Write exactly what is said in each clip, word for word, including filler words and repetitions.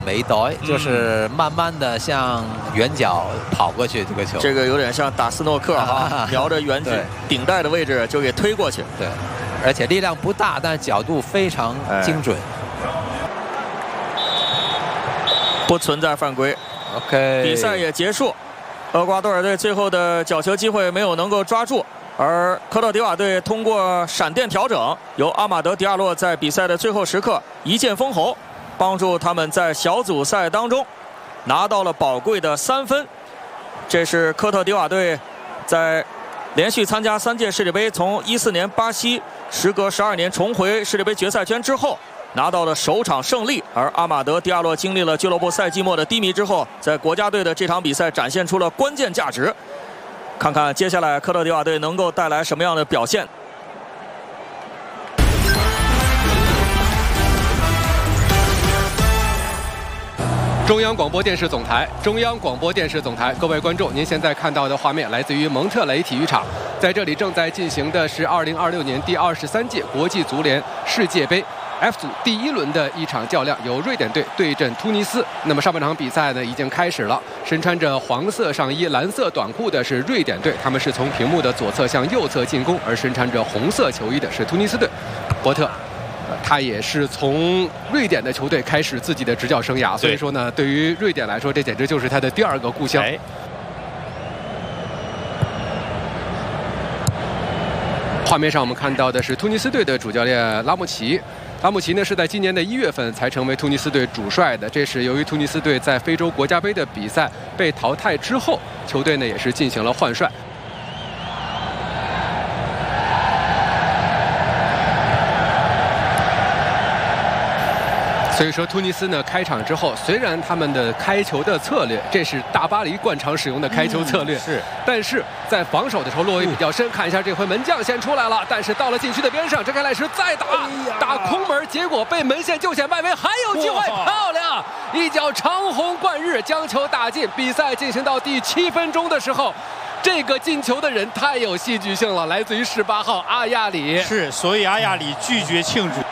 没倒，就是慢慢的向圆角跑过去这个球。 这个有点像打斯诺克哈，瞄着圆顶顶带的位置就给推过去。 对，而且力量不大，但角度非常精准。 哎、不存在犯规。 OK， 比赛也结束。厄瓜多尔队最后的角球机会没有能够抓住。 而科特迪瓦队通过闪电调整，由阿马德·迪亚洛在比赛的最后时刻一剑封喉，帮助他们在小组赛当中拿到了宝贵的三分。这是科特迪瓦队在连续参加三届世界杯，从一四年巴西时隔十二年重回世界杯决赛圈之后拿到了首场胜利。而阿马德·迪亚洛经历了俱乐部赛季末的低迷之后，在国家队的这场比赛展现出了关键价值。 看看接下来科特迪瓦队能够带来什么样的表现。 中央广播电视总台，中央广播电视总台，各位观众，您现在看到的画面来自于蒙特雷体育场，在这里正在进行的是二零二六年第二十三届国际足联世界杯 F 组第一轮的一场较量，由瑞典队对阵突尼斯。那么上半场比赛呢已经开始了，身穿着黄色上衣、蓝色短裤的是瑞典队，他们是从屏幕的左侧向右侧进攻；而身穿着红色球衣的是突尼斯队。波特，呃、他也是从瑞典的球队开始自己的执教生涯，所以说呢，对于瑞典来说，这简直就是他的第二个故乡。哎 画面上我们看到的是突尼斯队的主教练拉穆齐。拉穆齐呢是在今年的一月份才成为突尼斯队主帅的。这是由于突尼斯队在非洲国家杯的比赛被淘汰之后，球队呢也是进行了换帅。 所以说，突尼斯呢开场之后，虽然他们的开球的策略，这是大巴黎惯常使用的开球策略，嗯、是，但是在防守的时候落位比较深。看一下这回门将先出来了，但是到了禁区的边上，这开来时再打，哎、打空门，结果被门线救险外围，还有机会，漂亮！一脚长虹贯日，将球打进。比赛进行到第七分钟的时候。 这个进球的人太有戏剧性了，来自于十八号阿亚里。 是，所以阿亚里拒绝庆祝。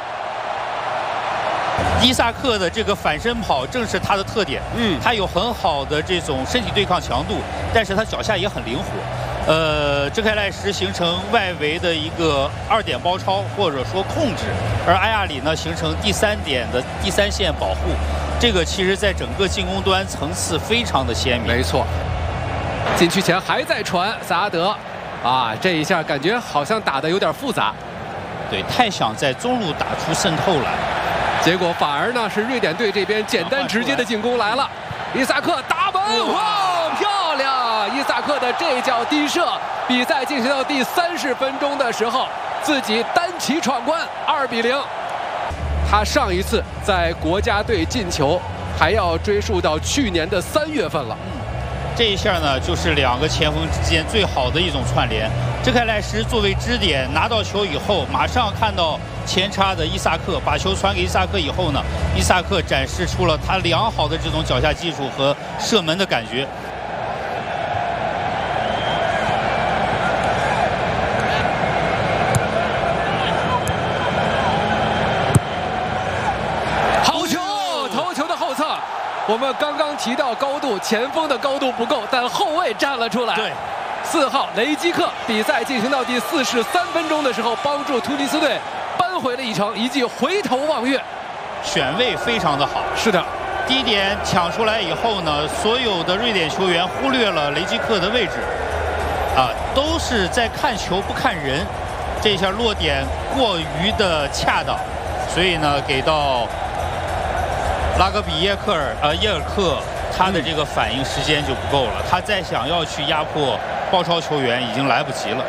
伊萨克的这个反身跑正是他的特点，嗯，他有很好的这种身体对抗强度，但是他脚下也很灵活。呃，遮开赖什形成外围的一个二点包抄或者说控制，而阿亚里呢形成第三点的第三线保护。这个其实在整个进攻端层次非常的鲜明。 没错。 禁区前还在传萨阿德，啊，这一下感觉好像打得有点复杂， 对，太想在中路打出渗透来， 结果反而呢是瑞典队这边简单直接的进攻来了。伊萨克打门，哇，漂亮！伊萨克的这脚低射，比赛进行到第三十分钟的时候，自己单骑闯关，二比零。他上一次在国家队进球，还要追溯到去年的三月份了。 这一下呢，就是两个前锋之间最好的一种串联。遮开赖什作为支点，拿到球以后，马上看到前插的伊萨克，把球传给伊萨克以后呢，伊萨克展示出了他良好的这种脚下技术和射门的感觉。 好球！头球的后侧。 我们刚刚提到高度，前锋的高度不够，但后卫站了出来。对，四号雷基克，比赛进行到第四十三分钟的时候，帮助突尼斯队扳回了一城，一记回头望月， 选位非常的好。 是的， 第一点抢出来以后呢，所有的瑞典球员忽略了雷基克的位置，啊，都是在看球不看人，这下落点过于的恰当，所以呢，给到。 拉格比耶克尔呃耶尔克，他的这个反应时间就不够了，他再想要去压迫包抄球员已经来不及了。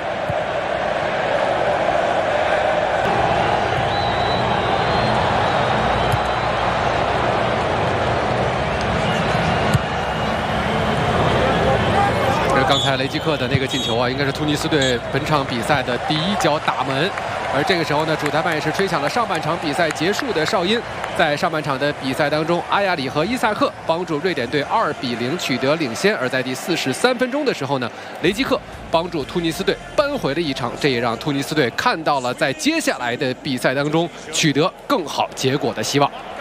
这刚才雷基克的那个进球啊，应该是突尼斯队本场比赛的第一脚打门。 而这个时候呢，主裁判也是吹响了上半场比赛结束的哨音。在上半场的比赛当中，阿亚里和伊萨克帮助瑞典队二比零取得领先。而在第四十三分钟的时候呢，雷基克帮助突尼斯队扳回了一城，这也让突尼斯队看到了在接下来的比赛当中取得更好结果的希望。